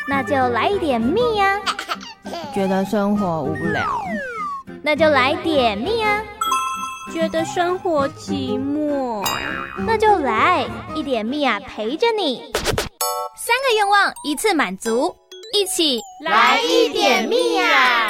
那就来一点蜜啊。 觉得生活无聊， 那就来点蜜啊。 觉得生活寂寞， 那就来一点蜜啊，陪着你。3个愿望一次满足，一起来一点蜜啊！